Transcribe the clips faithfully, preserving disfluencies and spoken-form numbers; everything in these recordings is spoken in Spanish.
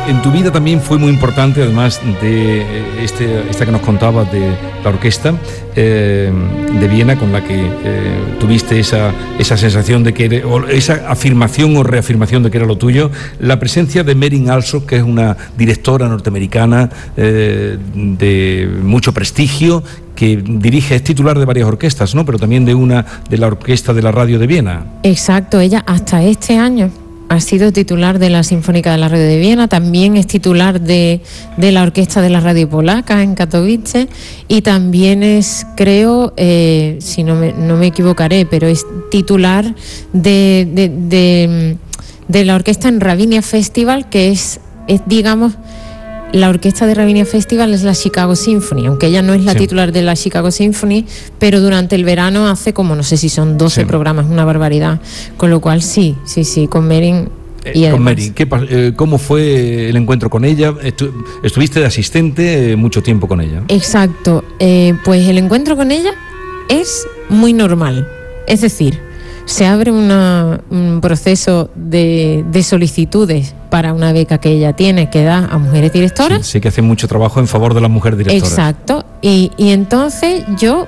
en tu vida también fue muy importante, además de este, esta que nos contabas de la orquesta eh, de Viena, con la que eh, tuviste esa, esa sensación de que era, o esa afirmación o reafirmación de que era lo tuyo, la presencia de Marin Alsop, que es una directora norteamericana eh, de mucho prestigio, que dirige, es titular de varias orquestas, ¿no? Pero también de una, de la orquesta de la radio de Viena. Exacto, ella hasta este año ha sido titular de la Sinfónica de la Radio de Viena, también es titular de, de la Orquesta de la Radio Polaca en Katowice, y también es, creo, eh, si no me, no me equivocaré, pero es titular de, de, de, de la orquesta en Ravinia Festival, que es, es digamos, la orquesta de Ravinia Festival es la Chicago Symphony, aunque ella no es la sí. titular de la Chicago Symphony, pero durante el verano hace como, no sé si son doce sí. programas, una barbaridad, con lo cual sí, sí, sí, con Marin. Y eh, con Marin, ¿qué, eh, ¿cómo fue el encuentro con ella? Estu estuviste de asistente eh, mucho tiempo con ella. Exacto, eh, pues el encuentro con ella es muy normal, es decir, se abre una, un proceso de, de solicitudes para una beca que ella tiene, que da a mujeres directoras. Sí, sí que hace mucho trabajo en favor de las mujeres directoras. Exacto, y, y entonces yo,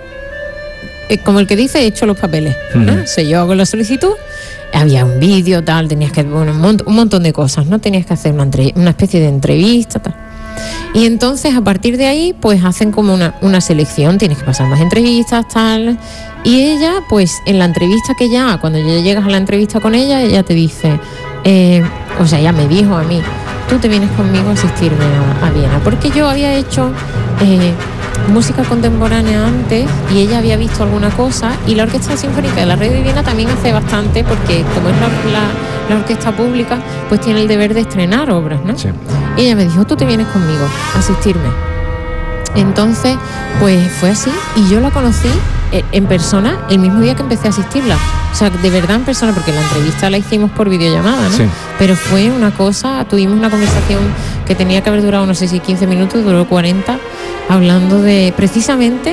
eh, como el que dice, he hecho los papeles, ¿no? Uh-huh. O sea, yo hago la solicitud, había un vídeo, tal, tenías que, bueno, un, mont un montón de cosas, ¿no? Tenías que hacer una, entre una especie de entrevista, tal. Y entonces a partir de ahí pues hacen como una, una selección, tienes que pasar más entrevistas, tal, y ella pues en la entrevista que ya, cuando ya llegas a la entrevista con ella, ella te dice, eh, o sea, ella me dijo a mí, tú te vienes conmigo a asistirme a, a Viena, porque yo había hecho eh, música contemporánea antes y ella había visto alguna cosa, y la Orquesta Sinfónica de la Radio de Viena también hace bastante, porque como es la, la, la orquesta pública, pues tiene el deber de estrenar obras, ¿no? Sí. Y ella me dijo, tú te vienes conmigo a asistirme. Entonces, pues fue así, y yo la conocí en persona el mismo día que empecé a asistirla. O sea, de verdad en persona, porque la entrevista la hicimos por videollamada, ¿no? Sí. Pero fue una cosa, tuvimos una conversación que tenía que haber durado, no sé si quince minutos, duró cuarenta, hablando de, precisamente,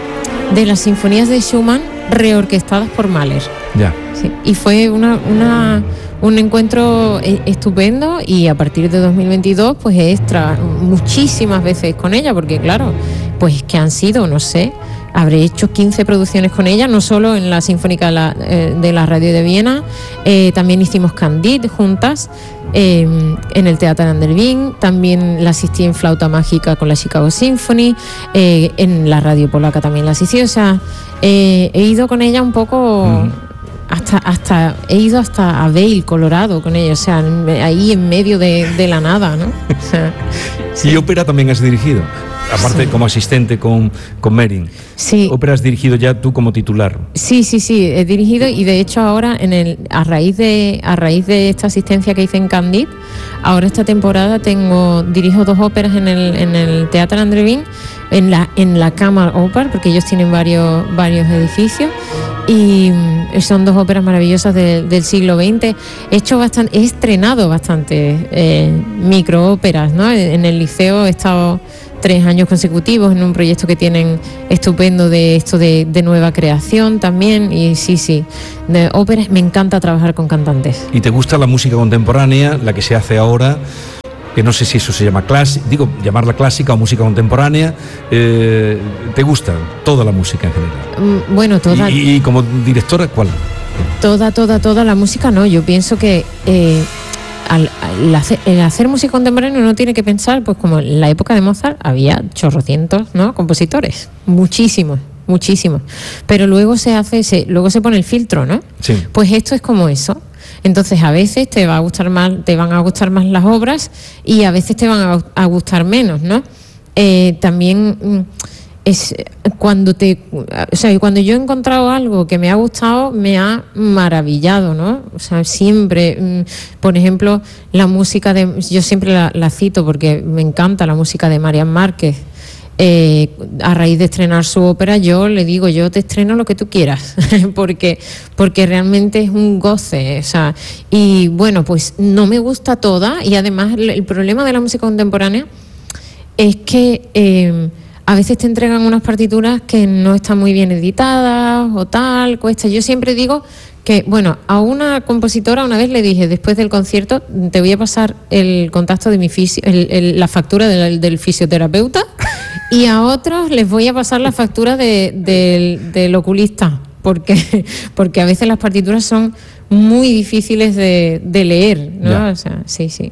de las sinfonías de Schumann reorquestadas por Mahler. Ya. Sí. Y fue una... una un encuentro estupendo, y a partir de dos mil veintidós pues he extra muchísimas veces con ella, porque claro, pues que han sido, no sé, habré hecho quince producciones con ella, no solo en la Sinfónica de la, eh, de la Radio de Viena, eh, también hicimos Candide juntas eh, en el Teatro an der Wien, también la asistí en Flauta Mágica con la Chicago Symphony, eh, en la Radio Polaca también la asistí, o sea, eh, he ido con ella un poco... Mm. Hasta, hasta he ido hasta a Vail, Colorado, con ella, o sea, ahí en medio de, de la nada, ¿no? O sea, sí. ¿Y ópera también has dirigido? Aparte, sí. como asistente con, con Marin. Sí. ¿Ópera has dirigido ya tú como titular? Sí, sí, sí, he dirigido, y de hecho ahora, en el, a, raíz de, a raíz de esta asistencia que hice en Candide, ahora esta temporada tengo dirijo dos óperas en el, en el Teatro an der Wien, en la, en la Kammeroper, porque ellos tienen varios, varios edificios, y son dos óperas maravillosas de, del siglo veinte. He hecho bastante, he estrenado bastante eh, microóperas, ¿no? En el liceo he estado tres años consecutivos en un proyecto que tienen estupendo de esto de, de nueva creación también, y sí, sí, de óperas. Me encanta trabajar con cantantes. ¿Y te gusta la música contemporánea, la que se hace ahora? Que no sé si eso se llama clásica, digo, llamarla clásica o música contemporánea. eh, ¿Te gusta toda la música en general? Bueno, toda. ¿Y, y como directora, cuál? Toda, toda, toda la música no. Yo pienso que eh, al, al hacer, el hacer música contemporánea uno tiene que pensar, pues como en la época de Mozart había chorrocientos, ¿no?, compositores, muchísimos, muchísimos. Pero luego se hace, se, luego se pone el filtro, ¿no? Sí. Pues esto es como eso. Entonces a veces te va a gustar más, te van a gustar más las obras, y a veces te van a, a gustar menos, ¿no? Eh, también es cuando te, o sea, cuando yo he encontrado algo que me ha gustado, me ha maravillado, ¿no? O sea, siempre, por ejemplo, la música de, yo siempre la, la cito porque me encanta la música de Marian Márquez. Eh, a raíz de estrenar su ópera, yo le digo, yo te estreno lo que tú quieras, porque, porque realmente es un goce, o sea, y bueno, pues no me gusta toda, y además el problema de la música contemporánea es que eh, a veces te entregan unas partituras que no están muy bien editadas o tal, cuesta. Yo siempre digo Que, bueno, a una compositora una vez le dije, después del concierto, te voy a pasar el contacto de mi fisio, el, el, la factura del, del fisioterapeuta, y a otros les voy a pasar la factura de, de, del oculista, porque, porque a veces las partituras son muy difíciles de, de leer, ¿no? O sea, sí, sí.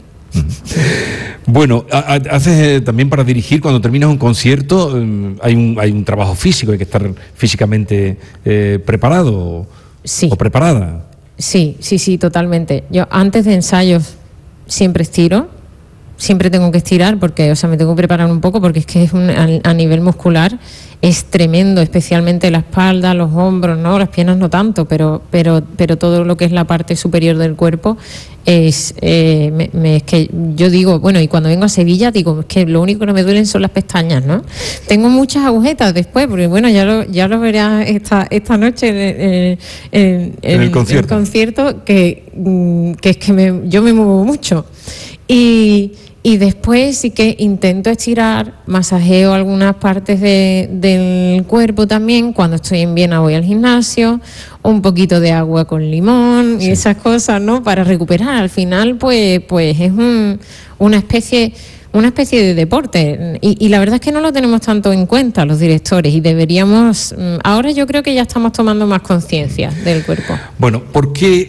Bueno, haces también para dirigir, cuando terminas un concierto, hay un, hay un trabajo físico, hay que estar físicamente eh, preparado. Sí. ¿O preparada? Sí, sí, sí, totalmente. Yo antes de ensayos siempre estiro, siempre tengo que estirar porque, o sea, me tengo que preparar un poco porque es que es un, a, a nivel muscular es tremendo, especialmente la espalda, los hombros, ¿no? Las piernas no tanto, pero, pero, pero todo lo que es la parte superior del cuerpo es, eh, me, me, es que yo digo, bueno, y cuando vengo a Sevilla digo, es que lo único que no me duelen son las pestañas, ¿no? Tengo muchas agujetas después, porque bueno, ya lo, ya lo verás esta, esta noche en, en, en, en el concierto, el concierto que, que es que me, yo me muevo mucho. Y, y después sí que intento estirar, masajeo algunas partes de, del cuerpo también. Cuando estoy en Viena voy al gimnasio, un poquito de agua con limón y sí, esas cosas, ¿no? Para recuperar. Al final, pues, pues es un, una especie... una especie de deporte y, y la verdad es que no lo tenemos tanto en cuenta los directores y deberíamos, ahora yo creo que ya estamos tomando más conciencia del cuerpo. Bueno, ¿por qué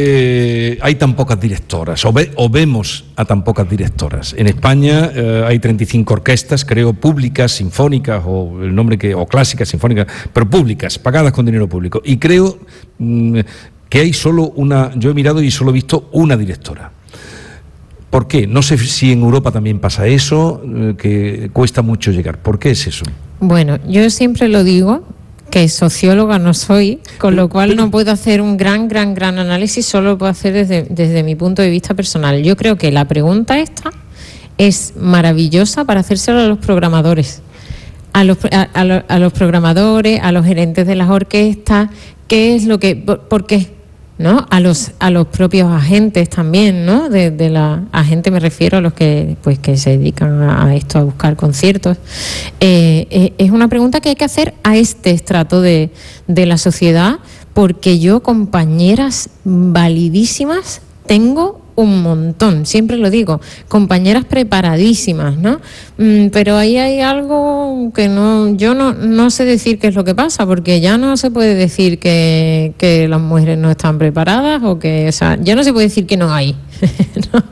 eh, hay tan pocas directoras o, ve, o vemos a tan pocas directoras? En España eh, hay treinta y cinco orquestas, creo, públicas, sinfónicas o el nombre que o clásicas, sinfónicas, pero públicas, pagadas con dinero público, y creo mm, que hay solo una, yo he mirado y solo he visto una directora. ¿Por qué? No sé si en Europa también pasa eso, eh, que cuesta mucho llegar. ¿Por qué es eso? Bueno, yo siempre lo digo, que socióloga no soy, con lo cual no puedo hacer un gran, gran, gran análisis, solo lo puedo hacer desde, desde mi punto de vista personal. Yo creo que la pregunta esta es maravillosa para hacérselo a los programadores, a los, a, a, los, a los programadores, a los gerentes de las orquestas, ¿qué es lo que, por, por qué? ¿No? A los a los propios agentes también, ¿no? De, de la agentes me refiero a los que pues que se dedican a, a esto, a buscar conciertos. Eh, eh, es una pregunta que hay que hacer a este estrato de, de la sociedad, porque yo compañeras validísimas tengo un montón, siempre lo digo, compañeras preparadísimas, ¿no? Mm, pero ahí hay algo que no, yo no, no sé decir qué es lo que pasa, porque ya no se puede decir que, que las mujeres no están preparadas o que, o sea, ya no se puede decir que no hay. ¿no?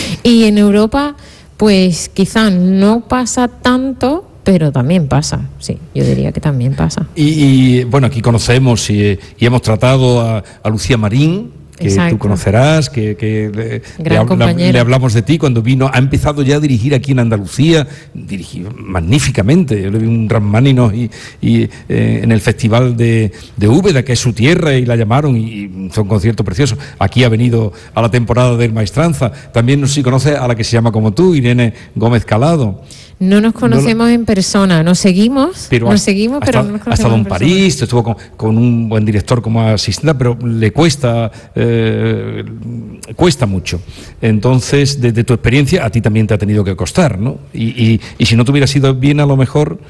Y en Europa, pues quizás no pasa tanto, pero también pasa, sí, yo diría que también pasa. Y, y bueno, aquí conocemos y, y hemos tratado a, a Lucía Marín, que Exacto. tú conocerás, que, que le, le, le hablamos de ti cuando vino, ha empezado ya a dirigir aquí en Andalucía, dirigió magníficamente, yo le vi un Rachmaninoff y, y eh, en el Festival de, de Úbeda, que es su tierra, y la llamaron, y, y fue un concierto precioso. Aquí ha venido a la temporada del Maestranza. También no sé si conoce a la que se llama como tú, Irene Gómez Calado. No nos conocemos no, en persona, nos seguimos, pero nos seguimos, pero no nos conocemos. Ha estado en, en París, estuvo con, con un buen director como asistente, pero le cuesta, eh, cuesta mucho. Entonces, desde tu experiencia, a ti también te ha tenido que costar, ¿no? Y, y, y si no te hubiera sido bien, a lo mejor...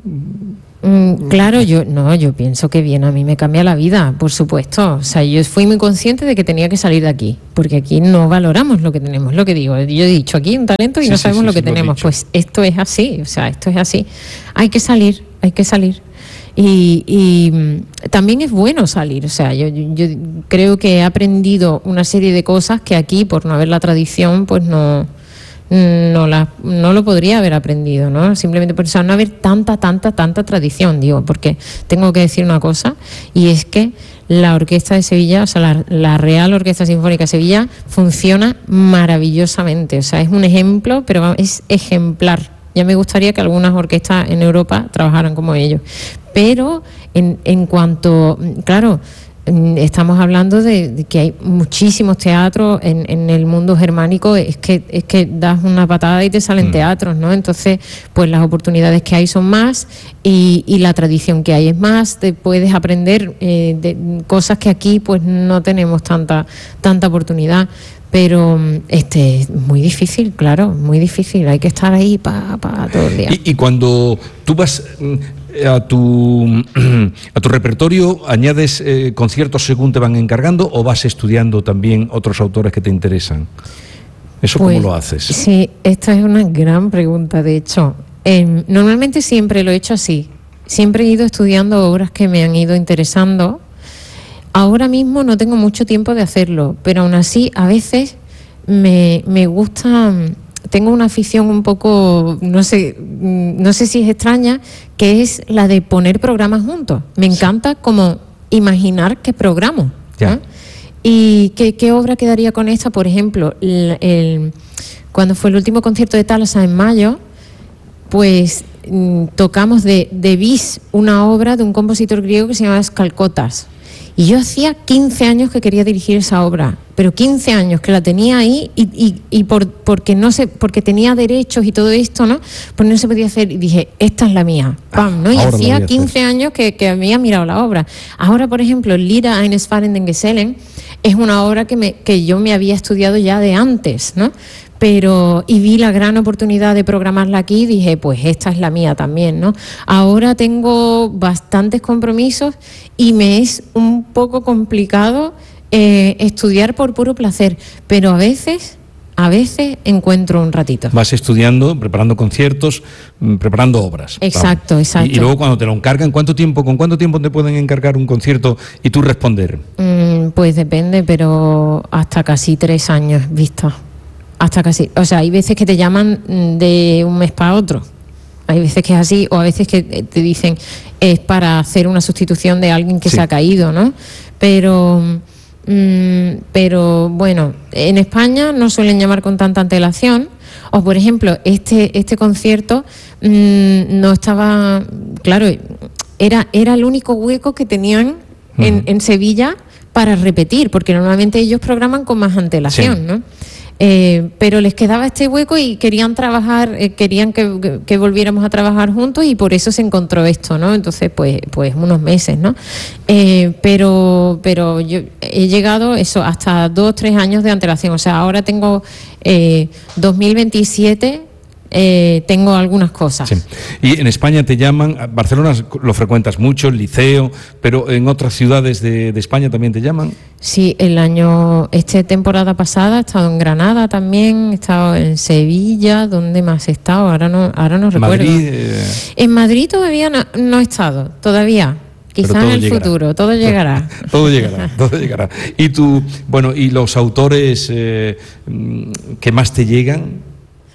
Mm, claro, yo no, yo pienso que bien, a mí me cambia la vida, por supuesto. O sea, yo fui muy consciente de que tenía que salir de aquí, porque aquí no valoramos lo que tenemos, lo que digo. Yo he dicho, aquí hay un talento y sí, no sabemos sí, sí, lo que sí, tenemos. Lo pues esto es así, o sea, esto es así. Hay que salir, hay que salir. Y, y también es bueno salir, o sea, yo, yo, yo creo que he aprendido una serie de cosas que aquí, por no haber la tradición, pues no... No, la, no lo podría haber aprendido, ¿no? Simplemente por eso no haber tanta, tanta, tanta tradición, digo, porque tengo que decir una cosa, y es que la Orquesta de Sevilla, o sea, la, la Real Orquesta Sinfónica de Sevilla funciona maravillosamente, o sea, es un ejemplo, pero es ejemplar. Ya me gustaría que algunas orquestas en Europa trabajaran como ellos. Pero en, en cuanto, claro, estamos hablando de, de que hay muchísimos teatros en, en el mundo germánico, es que es que das una patada y te salen mm. teatros, ¿no? Entonces, pues las oportunidades que hay son más y, y la tradición que hay es más, te puedes aprender eh, de cosas que aquí pues no tenemos tanta tanta oportunidad. Pero este es muy difícil, claro, muy difícil. Hay que estar ahí para pa todo el día. Y, y cuando tú vas a tu, a tu repertorio añades eh, conciertos según te van encargando o vas estudiando también otros autores que te interesan? ¿Eso pues, cómo lo haces? Sí, esta es una gran pregunta, de hecho. Eh, normalmente siempre lo he hecho así. Siempre he ido estudiando obras que me han ido interesando. Ahora mismo no tengo mucho tiempo de hacerlo, pero aún así a veces me, me gusta... Tengo una afición un poco, no sé, no sé si es extraña, que es la de poner programas juntos. Me encanta sí. como imaginar qué programo. ¿No? ¿Y qué, qué obra quedaría con esta? Por ejemplo, el, el, cuando fue el último concierto de Thalassa en mayo, pues mm, tocamos de, de bis una obra de un compositor griego que se llama Skalkotas. Y yo hacía quince años que quería dirigir esa obra, pero quince años que la tenía ahí y, y, y por, porque, no se, porque tenía derechos y todo esto, ¿no? Pues no se podía hacer. Y dije, esta es la mía. ¡Pam! ¿No? Y ahora hacía quince años que, que había mirado la obra. Ahora, por ejemplo, Lieder eines fahrenden Gesellen es una obra que, me, que yo me había estudiado ya de antes, ¿no? Pero, y vi la gran oportunidad de programarla aquí y dije, pues esta es la mía también, ¿no? Ahora tengo bastantes compromisos y me es un poco complicado eh, estudiar por puro placer, pero a veces, a veces encuentro un ratito. Vas estudiando, preparando conciertos, preparando obras. Exacto, vamos. exacto. Y, y luego cuando te lo encargan, ¿cuánto tiempo, con cuánto tiempo te pueden encargar un concierto y tú responder? Mm, pues depende, pero hasta casi tres años vista. Hasta casi, o sea, hay veces que te llaman de un mes para otro, hay veces que es así, o a veces que te dicen es para hacer una sustitución de alguien que sí. se ha caído, ¿no? Pero, mmm, pero bueno, en España no suelen llamar con tanta antelación, o por ejemplo, este, este concierto mmm, no estaba, claro, era, era el único hueco que tenían en, uh-huh. en Sevilla para repetir, porque normalmente ellos programan con más antelación, sí. ¿no? Eh, pero les quedaba este hueco y querían trabajar, eh, querían que, que, que volviéramos a trabajar juntos y por eso se encontró esto, ¿no? Entonces, pues, pues unos meses, ¿no? Eh, pero, pero yo he llegado eso hasta dos, tres años de antelación. O sea, ahora tengo eh, dos mil veintisiete. Eh, tengo algunas cosas. Sí. Y en España te llaman, Barcelona lo frecuentas mucho, el Liceo, pero en otras ciudades de, de España también te llaman. Sí, el año, esta temporada pasada he estado en Granada también, he estado en Sevilla, ¿dónde más he estado? Ahora no, ahora no recuerdo. Madrid, eh... En Madrid todavía no, no he estado, todavía. Quizás en el llegará. futuro, todo llegará. todo llegará, todo llegará. Y tú, bueno, y los autores eh, que más te llegan.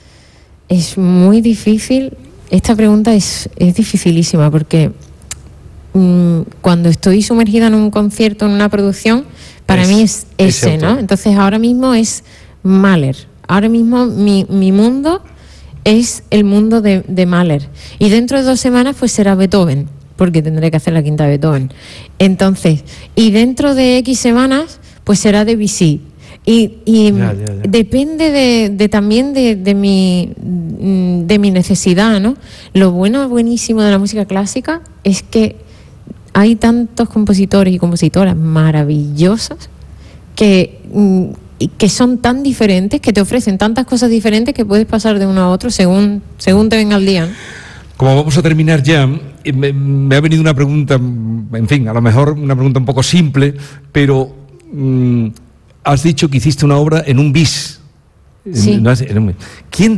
Es muy difícil, esta pregunta es, es dificilísima porque mmm, cuando estoy sumergida en un concierto, en una producción, para es, mí es ese, ese ¿no? Entonces ahora mismo es Mahler, ahora mismo mi, mi mundo es el mundo de, de Mahler y dentro de dos semanas pues será Beethoven, porque tendré que hacer la quinta de Beethoven. Entonces, y dentro de X semanas pues será Debussy. Y, y ya, ya, ya. depende de, de también de, de, mi, de mi necesidad, ¿no? Lo bueno, buenísimo de la música clásica es que hay tantos compositores y compositoras maravillosas que, que son tan diferentes, que te ofrecen tantas cosas diferentes que puedes pasar de uno a otro según, según te venga el día, ¿no? Como vamos a terminar ya, me, me ha venido una pregunta, en fin, a lo mejor una pregunta un poco simple, pero... Mmm, has dicho que hiciste una obra en un bis. Sí. ¿Quién